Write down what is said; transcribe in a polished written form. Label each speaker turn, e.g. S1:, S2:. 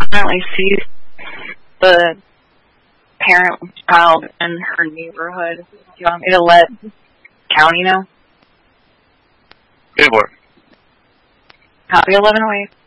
S1: currently sees the parent child in her neighborhood. Do you want me to let county know?
S2: Good work.
S1: Copy 1108.